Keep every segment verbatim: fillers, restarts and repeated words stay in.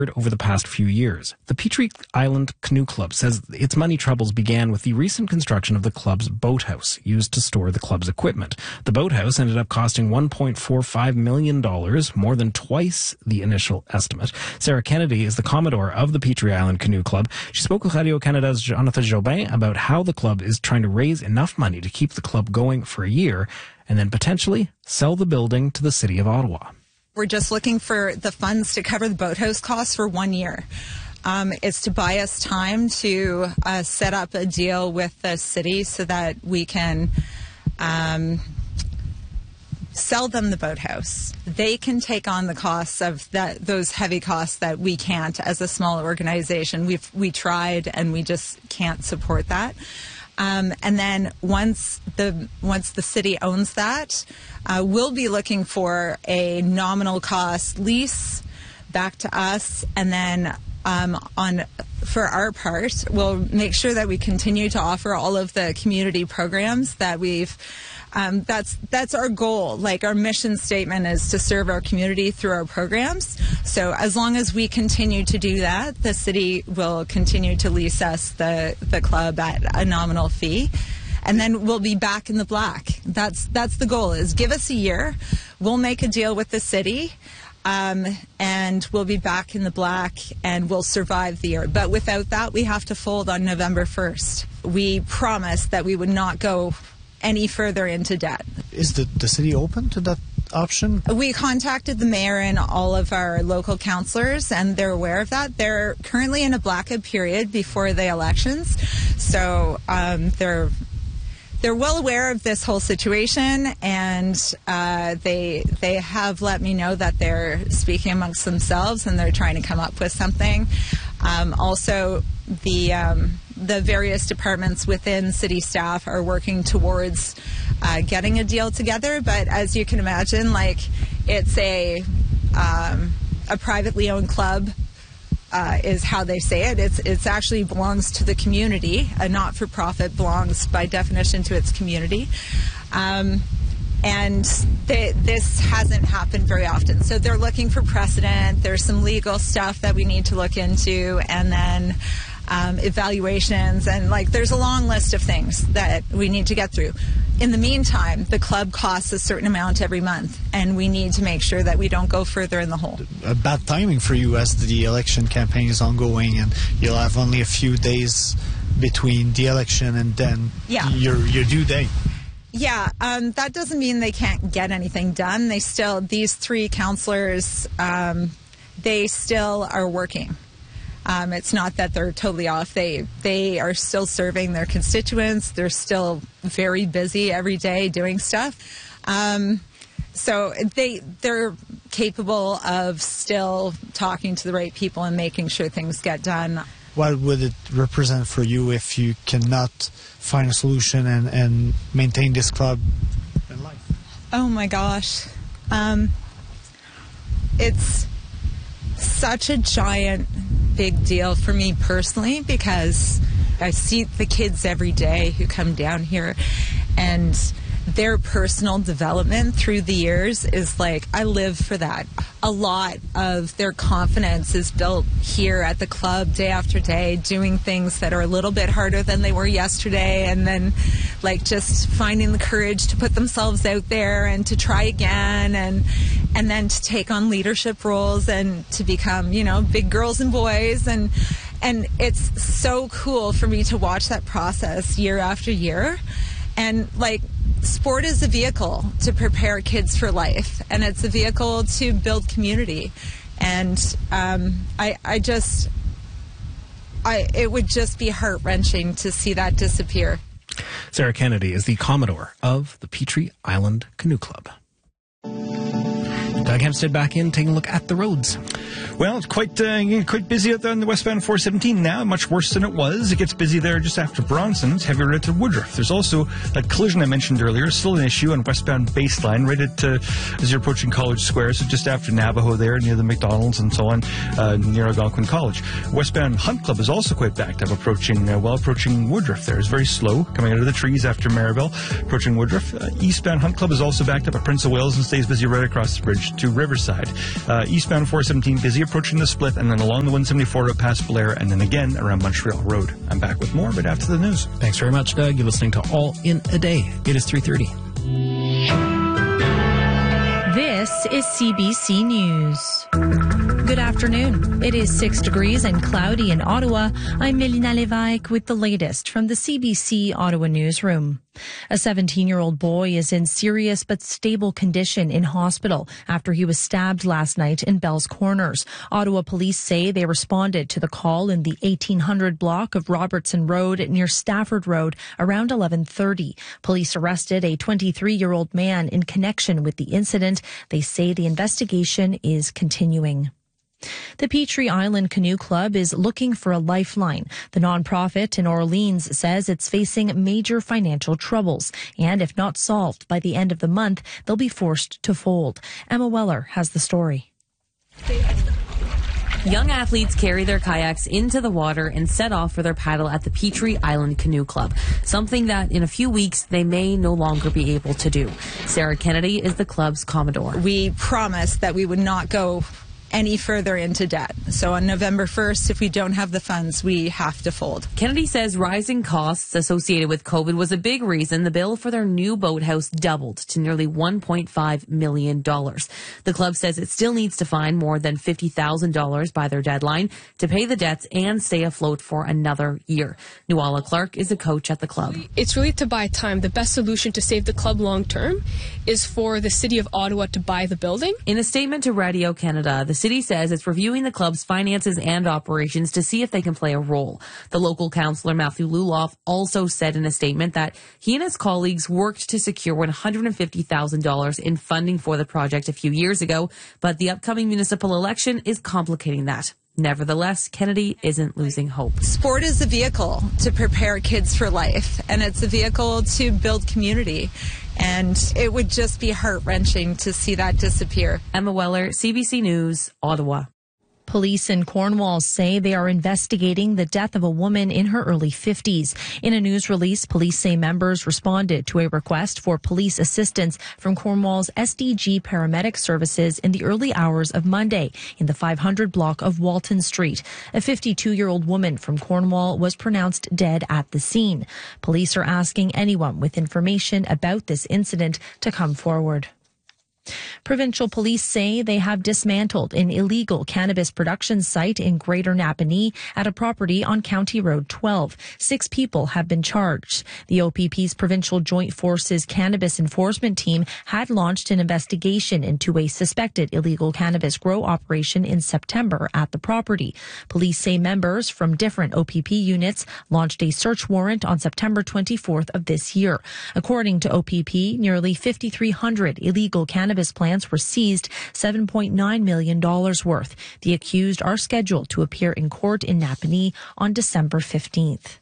over the past few years. The Petrie Island Canoe Club says its money troubles began with the recent construction of the club's boathouse, used to store the club's equipment. The boathouse ended up costing one point four five million dollars, more than twice the initial estimate. Sarah Kennedy is the Commodore of the Petrie Island Canoe Club. She spoke with Radio-Canada's Jonathan Jobin about how the club is trying to raise enough money to keep the club going for a year and then potentially sell the building to the City of Ottawa. We're just looking for the funds to cover the boathouse costs for one year. Um, it's to buy us time to uh, set up a deal with the city so that we can um, sell them the boathouse. They can take on the costs of that, those heavy costs that we can't as a small organization. We've we tried and we just can't support that. Um, and then once the once the city owns that, uh, we'll be looking for a nominal cost lease back to us, and then um, on for our part, we'll make sure that we continue to offer all of the community programs that we've. Um, that's that's our goal. Like, our mission statement is to serve our community through our programs. So as long as we continue to do that, the city will continue to lease us the, the club at a nominal fee. And then we'll be back in the black. That's that's the goal, is give us a year. We'll make a deal with the city. Um, and we'll be back in the black and we'll survive the year. But without that, we have to fold on November first. We promised that we would not go any further into debt. Is the, the city open to that option? We contacted the mayor and all of our local councillors, and they're aware of that. They're currently in a blackout period before the elections, so um, they're they're well aware of this whole situation, and uh, they they have let me know that they're speaking amongst themselves and they're trying to come up with something. Um, also, the um, the various departments within city staff are working towards uh, getting a deal together. But as you can imagine, like, it's a um, a privately owned club, uh, is how they say it. It's it's actually belongs to the community. A not-for-profit belongs by definition to its community. Um, And they, this hasn't happened very often. So they're looking for precedent. There's some legal stuff that we need to look into, and then um, evaluations. And, like, there's a long list of things that we need to get through. In the meantime, the club costs a certain amount every month, and we need to make sure that we don't go further in the hole. A bad timing for you as the election campaign is ongoing, and you'll have only a few days between the election and then yeah. your, your due date. Yeah, um, that doesn't mean they can't get anything done. They still, these three councillors, um, they still are working. Um, it's not that they're totally off. They they are still serving their constituents. They're still very busy every day doing stuff. Um, so they they're capable of still talking to the right people and making sure things get done. What would it represent for you if you cannot find a solution and, and maintain this club in life? Oh my gosh. Um, it's such a giant, big deal for me personally, because I see the kids every day who come down here, and their personal development through the years is like, I live for that. A lot of their confidence is built here at the club day after day, doing things that are a little bit harder than they were yesterday, and then, like, just finding the courage to put themselves out there and to try again, and and then to take on leadership roles and to become, you know, big girls and boys. And and it's so cool for me to watch that process year after year. And, like, sport is a vehicle to prepare kids for life, and it's a vehicle to build community. And um, I, I just, I, it would just be heart-wrenching to see that disappear. Sarah Kennedy is the Commodore of the Petrie Island Canoe Club. Doug Hempstead back in, taking a look at the roads. Well, it's quite uh, quite busy out there on the westbound four seventeen now, much worse than it was. It gets busy there just after Bronson. It's heavier right to Woodruff. There's also that collision I mentioned earlier, still an issue on westbound Baseline, right at, uh, as you're approaching College Square, so just after Navajo there, near the McDonald's and so on, uh, near Algonquin College. Westbound Hunt Club is also quite backed up, approaching, uh, well, approaching Woodruff there. It's very slow, coming out of the trees after Maribel, approaching Woodruff. Uh, eastbound Hunt Club is also backed up at Prince of Wales and stays busy right across the bridge Rivers to Riverside. Uh, eastbound four seventeen busy approaching the split, and then along the one seventy-four road past Blair, and then again around Montreal Road. I'm back with more, but after the news. Thanks very much, Doug. You're listening to All in a Day. It is three thirty. This is C B C News. Good afternoon. It is six degrees and cloudy in Ottawa. I'm Melina Lévesque with the latest from the C B C Ottawa newsroom. A seventeen-year-old boy is in serious but stable condition in hospital after he was stabbed last night in Bell's Corners. Ottawa police say they responded to the call in the eighteen hundred block of Robertson Road near Stafford Road around eleven thirty. Police arrested a twenty-three-year-old man in connection with the incident. They say the investigation is continuing. The Petrie Island Canoe Club is looking for a lifeline. The nonprofit in Orleans says it's facing major financial troubles, and if not solved by the end of the month, they'll be forced to fold. Emma Weller has the story. Young athletes carry their kayaks into the water and set off for their paddle at the Petrie Island Canoe Club, something that in a few weeks they may no longer be able to do. Sarah Kennedy is the club's commodore. We promised that we would not go any further into debt. So on November first, if we don't have the funds, we have to fold. Kennedy says rising costs associated with COVID was a big reason the bill for their new boathouse doubled to nearly one point five million dollars. The club says it still needs to find more than fifty thousand dollars by their deadline to pay the debts and stay afloat for another year. Nuala Clark is a coach at the club. It's really to buy time. The best solution to save the club long term is for the City of Ottawa to buy the building. In a statement to Radio Canada, the city says it's reviewing the club's finances and operations to see if they can play a role. The local councillor, Matthew Luloff, also said in a statement that he and his colleagues worked to secure one hundred fifty thousand dollars in funding for the project a few years ago, but the upcoming municipal election is complicating that. Nevertheless, Kennedy isn't losing hope. Sport is a vehicle to prepare kids for life, and it's a vehicle to build community. And it would just be heart-wrenching to see that disappear. Emma Weller, C B C News, Ottawa. Police in Cornwall say they are investigating the death of a woman in her early fifties. In a news release, police say members responded to a request for police assistance from Cornwall's S D G paramedic services in the early hours of Monday in the five hundred block of Walton Street. A fifty-two-year-old woman from Cornwall was pronounced dead at the scene. Police are asking anyone with information about this incident to come forward. Provincial police say they have dismantled an illegal cannabis production site in Greater Napanee at a property on County Road twelve. Six people have been charged. The O P P's Provincial Joint Forces Cannabis Enforcement Team had launched an investigation into a suspected illegal cannabis grow operation in September at the property. Police say members from different O P P units launched a search warrant on September twenty-fourth of this year. According to O P P, nearly fifty-three hundred illegal cannabis plants were seized, seven point nine million dollars worth. The accused are scheduled to appear in court in Napanee on December fifteenth.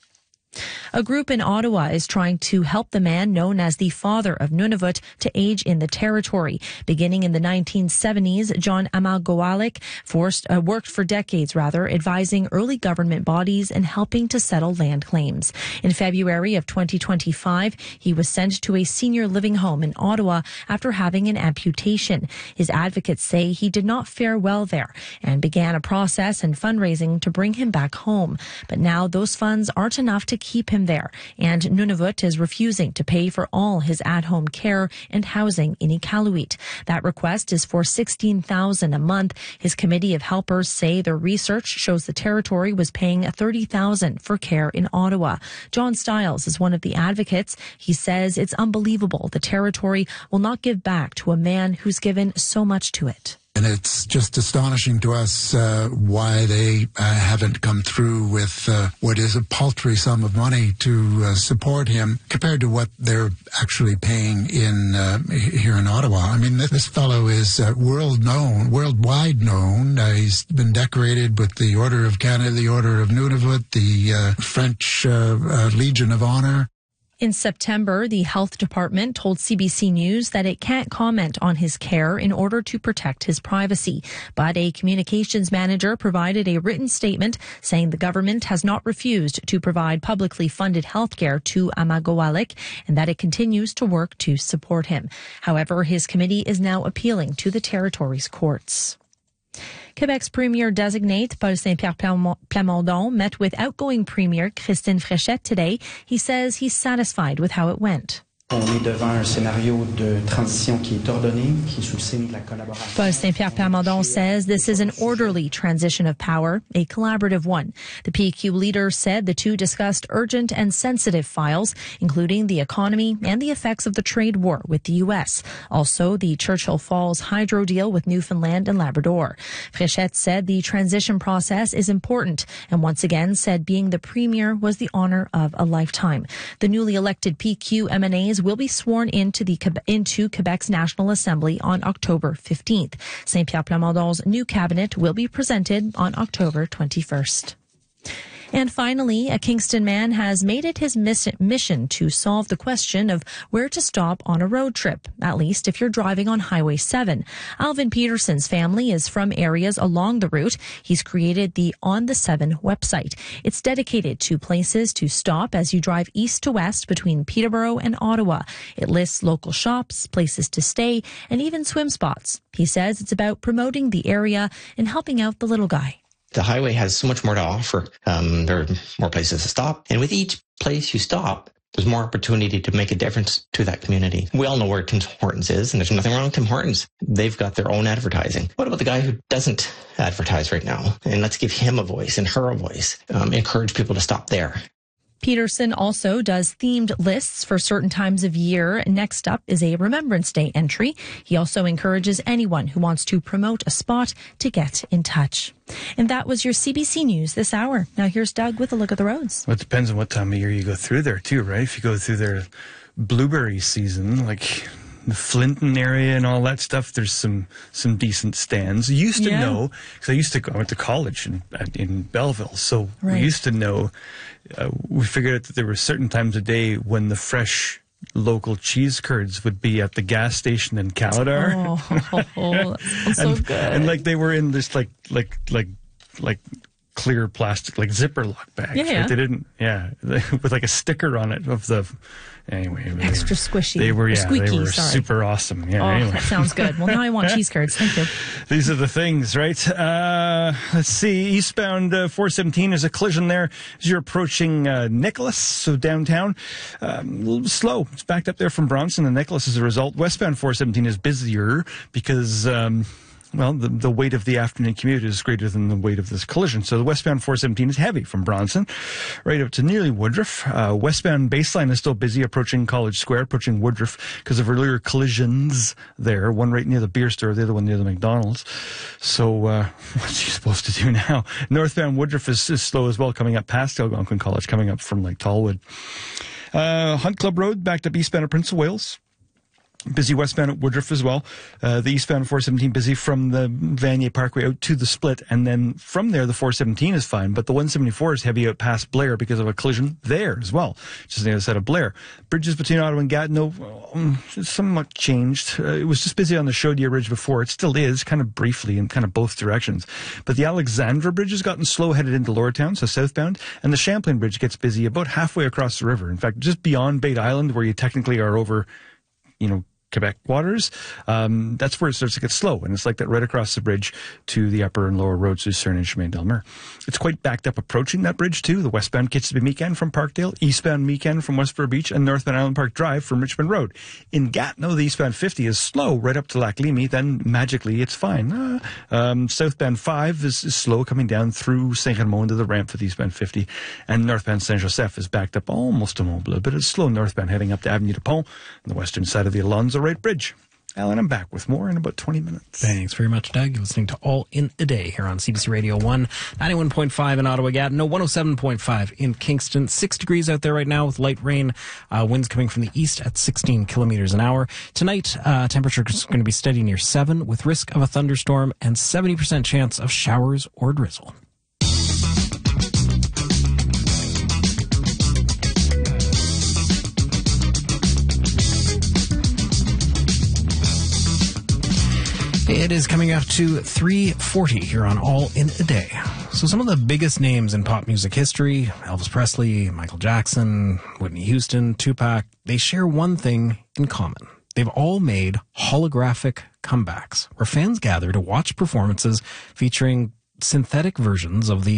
A group in Ottawa is trying to help the man known as the father of Nunavut to age in the territory. Beginning in the nineteen seventies, John Amalgowalik forced, uh, worked for decades, rather, advising early government bodies and helping to settle land claims. In February of twenty twenty-five, he was sent to a senior living home in Ottawa after having an amputation. His advocates say he did not fare well there and began a process and fundraising to bring him back home. But now those funds aren't enough to keep him there, and Nunavut is refusing to pay for all his at-home care and housing in Iqaluit. That request is for sixteen thousand dollars a month. His committee of helpers say their research shows the territory was paying thirty thousand dollars for care in Ottawa. John Stiles is one of the advocates. He says it's unbelievable the territory will not give back to a man who's given so much to it. And it's just astonishing to us uh, why they uh, haven't come through with uh, what is a paltry sum of money to uh, support him compared to what they're actually paying in uh, here in Ottawa. I mean, this fellow is uh, world known, worldwide known. Uh, he's been decorated with the Order of Canada, the Order of Nunavut, the uh, French uh, uh, Legion of Honor. In September, the health department told C B C News that it can't comment on his care in order to protect his privacy. But a communications manager provided a written statement saying the government has not refused to provide publicly funded health care to Amagowalik and that it continues to work to support him. However, his committee is now appealing to the territory's courts. Quebec's Premier-designate, Paul Saint-Pierre Plamondon, met with outgoing Premier Christine Fréchette today. He says he's satisfied with how it went. On est devant un scénario de transition qui est ordonné, qui est sous le signe de la collaboration. Paul Saint-Pierre Plamondon says this is an orderly transition of power, a collaborative one. The P Q leader said the two discussed urgent and sensitive files, including the economy and the effects of the trade war with the U S. Also, the Churchill Falls hydro deal with Newfoundland and Labrador. Fréchette said the transition process is important and once again said being the premier was the honor of a lifetime. The newly elected P Q M N As will be sworn into the into Quebec's National Assembly on October fifteenth. Saint-Pierre Plamondon's new cabinet will be presented on October twenty-first. And finally, a Kingston man has made it his mission to solve the question of where to stop on a road trip, at least if you're driving on Highway seven. Alvin Peterson's family is from areas along the route. He's created the On the seven website. It's dedicated to places to stop as you drive east to west between Peterborough and Ottawa. It lists local shops, places to stay, and even swim spots. He says it's about promoting the area and helping out the little guy. The highway has so much more to offer. Um, there are more places to stop. And with each place you stop, there's more opportunity to make a difference to that community. We all know where Tim Hortons is, and there's nothing wrong with Tim Hortons. They've got their own advertising. What about the guy who doesn't advertise right now? And let's give him a voice and her a voice. Um, encourage people to stop there. Peterson also does themed lists for certain times of year. Next up is a Remembrance Day entry. He also encourages anyone who wants to promote a spot to get in touch. And that was your C B C News this hour. Now here's Doug with a look at the roads. Well, it depends on what time of year you go through there too, right? If you go through their blueberry season, like the Flinton area and all that stuff, there's some some decent stands. You used to yeah. know, because I used to go, I went to college in, in Belleville, so right. we used to know, uh, we figured out that there were certain times of day when the fresh local cheese curds would be at the gas station in Calidar. Oh, oh that sounds so and, good. And like they were in this like, like, like, like, clear plastic, like zipper lock bags. Yeah, yeah. Right? They didn't, yeah, with like a sticker on it of the, anyway. Extra were, squishy. They were, yeah, squeaky, they were sorry. super awesome. Yeah, oh, anyway. That sounds good. Well, now I want cheese curds. Thank you. These are the things, right? Uh, let's see. Eastbound uh, four seventeen, there's a collision there as you're approaching uh, Nicholas, so downtown. Um, a little slow. It's backed up there from Bronson and Nicholas as a result. Westbound four seventeen is busier because... Um, Well, the, the weight of the afternoon commute is greater than the weight of this collision. So the westbound four seventeen is heavy from Bronson right up to nearly Woodruff. Uh, westbound Baseline is still busy approaching College Square, approaching Woodruff because of earlier collisions there. One right near the beer store, the other one near the McDonald's. So uh, what's he supposed to do now? Northbound Woodruff is, is slow as well, coming up past Algonquin College, coming up from Lake Tallwood. Uh, Hunt Club Road back to eastbound of Prince of Wales. Busy westbound at Woodruff as well. Uh, the eastbound four seventeen busy from the Vanier Parkway out to the split. And then from there, the four seventeen is fine. But the one seventy-four is heavy out past Blair because of a collision there as well, just on the other side of Blair. Bridges between Ottawa and Gatineau, um, somewhat changed. Uh, it was just busy on the Chaudière Ridge before. It still is, kind of briefly in kind of both directions. But the Alexandra Bridge has gotten slow headed into Lower Town, so southbound. And the Champlain Bridge gets busy about halfway across the river. In fact, just beyond Bate Island, where you technically are over, you know, Quebec waters, um, that's where it starts to get slow. And it's like that right across the bridge to the upper and lower roads, Lucerne and Chemin-Delmer. It's quite backed up approaching that bridge too. The westbound Kitzbühel Meekan from Parkdale, eastbound Meekan from Westboro Beach, and northbound Island Park Drive from Richmond Road. In Gatineau, the eastbound fifty is slow right up to Lac Limi. Then magically it's fine. Uh, um, southbound five is, is slow coming down through Saint-Raymond to the ramp for the eastbound fifty. And northbound Saint-Joseph is backed up almost to Mont-Bleu, but it's slow northbound heading up to Avenue du Pont on the western side of the Alonzo Wright Bridge. Alan, I'm back with more in about twenty minutes. Thanks very much, Doug. You're listening to All in a Day here on C B C Radio one, ninety-one point five in Ottawa, Gatineau, one oh seven point five in Kingston. Six degrees out there right now with light rain. Uh, winds coming from the east at sixteen kilometers an hour. Tonight, uh, temperature is going to be steady near seven with risk of a thunderstorm and seventy percent chance of showers or drizzle. It is coming up to three forty here on All in a Day. So some of the biggest names in pop music history, Elvis Presley, Michael Jackson, Whitney Houston, Tupac, they share one thing in common. They've all made holographic comebacks where fans gather to watch performances featuring synthetic versions of the